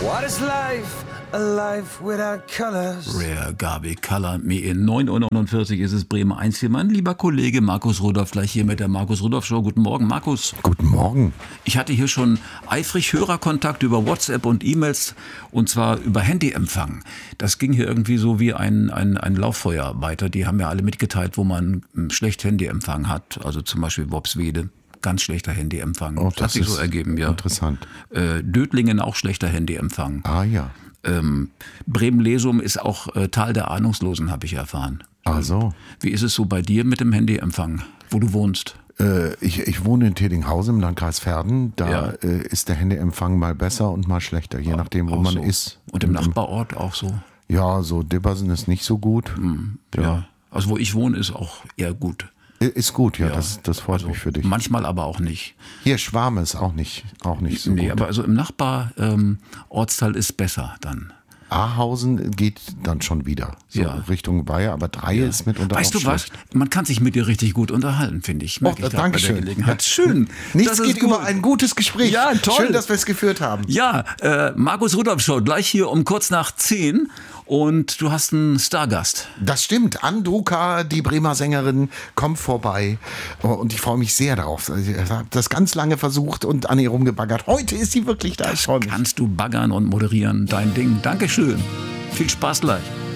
What is life? A life without colors. Rare Gabi Color Me in 9:49 Uhr ist es Bremen 1 hier. Mein lieber Kollege Markus Rudolph gleich hier mit der Markus Rudolph Show. Guten Morgen, Markus. Guten Morgen. Ich hatte hier schon eifrig Hörerkontakt über WhatsApp und E-Mails und zwar über Handyempfang. Das ging hier irgendwie so wie ein Lauffeuer weiter. Die haben ja alle mitgeteilt, wo man schlecht Handyempfang hat. Also zum Beispiel Worpswede. Ganz schlechter Handyempfang. Oh, das hat sich so ergeben, ja. Interessant. Dötlingen auch schlechter Handyempfang. Ah ja. Bremen-Lesum ist auch Tal der Ahnungslosen, habe ich erfahren. Ach so. Wie ist es so bei dir mit dem Handyempfang, wo du wohnst? Ich wohne in Tedinghausen im Landkreis Verden. Da Ja. ist der Handyempfang mal besser und mal schlechter, je nachdem, wo Auch man so. ist. Und im Nachbarort auch so? Ja, so Dibbersen ist nicht so gut. Ja. Also wo ich wohne, ist auch eher gut. Ist gut, ja, das freut mich für dich. Manchmal aber auch nicht. Hier Schwarme ist auch nicht so Nee, gut. aber also im Nachbarortsteil ist besser dann. Ahausen geht dann schon wieder so Ja. Richtung Weiher, aber Dreie ist mitunter Weißt auch du was? schlecht. Man kann sich mit dir richtig gut unterhalten, finde ich. Merke ich gerade danke bei der schön. Gelegenheit. Schön. Nichts Das ist geht gut. über ein gutes Gespräch. Ja, toll. Schön, dass wir es geführt haben. Ja, Markus Rudolph Show, gleich hier um kurz nach 10 und du hast einen Stargast. Das stimmt. Andruka, die Bremer Sängerin, kommt vorbei. Und ich freue mich sehr darauf. Ich habe das ganz lange versucht und an ihr rumgebaggert. Heute ist sie wirklich da. Ich freue mich. Kannst du baggern und moderieren, dein Ding. Dankeschön. Viel Spaß gleich.